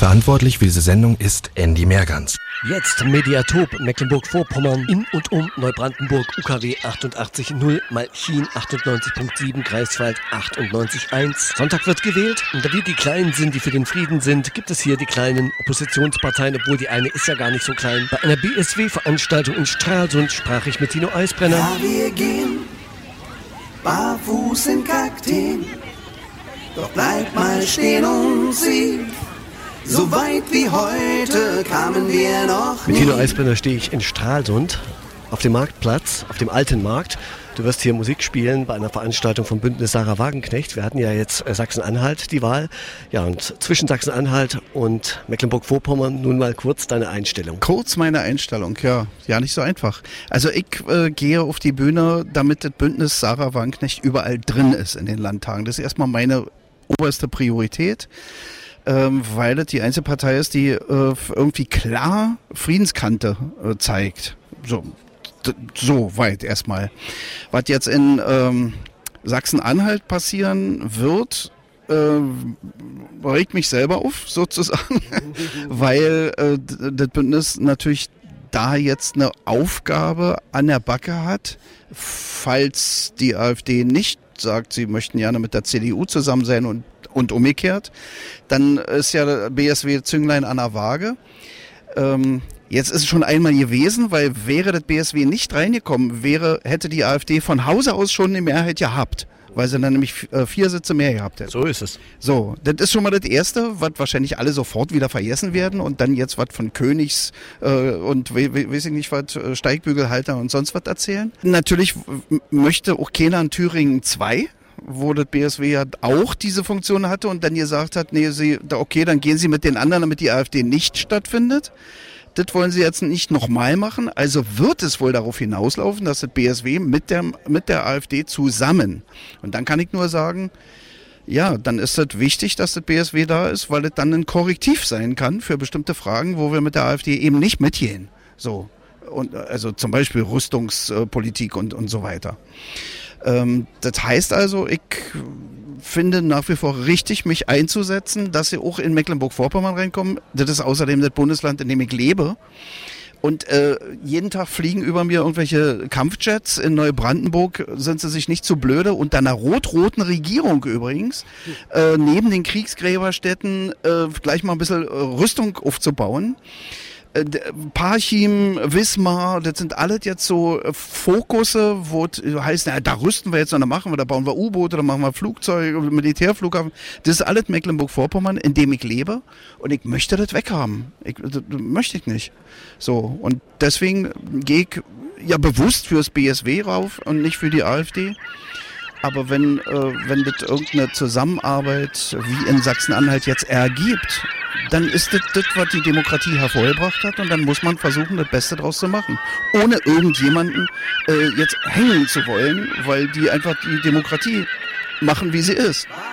Verantwortlich für diese Sendung ist Andy Mergans. Jetzt Mediatop Mecklenburg-Vorpommern in und um Neubrandenburg UKW 88.0 Malchin 98.7 Greifswald 98.1. Sonntag wird gewählt und da wir die Kleinen sind, die für den Frieden sind, gibt es hier die kleinen Oppositionsparteien, obwohl die eine ist ja gar nicht so klein. Bei einer BSW-Veranstaltung in Stralsund sprach ich mit Tino Eisbrenner. Ja, wir gehen barfuß in Kakteen, doch bleib mal stehen und sieh. So weit wie heute kamen wir noch nie. Mit Tino Eisbrenner stehe ich in Stralsund auf dem Marktplatz, auf dem alten Markt. Du wirst hier Musik spielen bei einer Veranstaltung vom Bündnis Sarah Wagenknecht. Wir hatten ja jetzt Sachsen-Anhalt die Wahl. Ja, und zwischen Sachsen-Anhalt und Mecklenburg-Vorpommern nun mal kurz deine Einstellung. Kurz meine Einstellung, ja nicht so einfach. Also ich gehe auf die Bühne, damit das Bündnis Sarah Wagenknecht überall drin ist in den Landtagen. Das ist erstmal meine oberste Priorität. Weil das die einzige Partei ist, die irgendwie klar Friedenskante zeigt. So weit erstmal. Was jetzt in Sachsen-Anhalt passieren wird, regt mich selber auf, sozusagen, weil das Bündnis natürlich da jetzt eine Aufgabe an der Backe hat, falls die AfD nicht sagt, sie möchten gerne mit der CDU zusammen sein und umgekehrt, dann ist ja der BSW Zünglein an der Waage. Jetzt ist es schon einmal gewesen, weil wäre das BSW nicht reingekommen, hätte die AfD von Hause aus schon eine Mehrheit gehabt, weil sie dann nämlich 4 Sitze mehr gehabt hätte. So ist es. So, das ist schon mal das Erste, was wahrscheinlich alle sofort wieder vergessen werden und dann jetzt was von Königs und weiß ich nicht was, Steigbügelhalter und sonst was erzählen. Natürlich möchte auch keiner in Thüringen 2, wo das BSW ja auch diese Funktion hatte und dann gesagt hat, dann gehen sie mit den anderen, damit die AfD nicht stattfindet. Das wollen sie jetzt nicht nochmal machen. Also wird es wohl darauf hinauslaufen, dass das BSW mit der AfD zusammen. Und dann kann ich nur sagen, ja, dann ist es wichtig, dass das BSW da ist, weil es dann ein Korrektiv sein kann für bestimmte Fragen, wo wir mit der AfD eben nicht mitgehen. So. Und also zum Beispiel Rüstungspolitik und so weiter. Das heißt also, ich finde nach wie vor richtig, mich einzusetzen, dass sie auch in Mecklenburg-Vorpommern reinkommen. Das ist außerdem das Bundesland, in dem ich lebe. Und jeden Tag fliegen über mir irgendwelche Kampfjets. In Neubrandenburg sind sie sich nicht zu blöde. Unter einer rot-roten Regierung übrigens, neben den Kriegsgräberstätten gleich mal ein bisschen Rüstung aufzubauen. Parchim, Wismar, das sind alles jetzt so Fokusse, wo es heißt, da rüsten wir jetzt noch, da machen wir, da bauen wir U-Boote, da machen wir Flugzeuge, Militärflughafen. Das ist alles Mecklenburg-Vorpommern, in dem ich lebe und ich möchte das weghaben. Das möchte ich nicht. So, und deswegen gehe ich ja bewusst fürs BSW rauf und nicht für die AfD. Aber wenn das irgendeine Zusammenarbeit wie in Sachsen-Anhalt jetzt ergibt, dann ist das, was die Demokratie hervorgebracht hat und dann muss man versuchen, das Beste draus zu machen. Ohne irgendjemanden jetzt hängen zu wollen, weil die einfach die Demokratie machen, wie sie ist.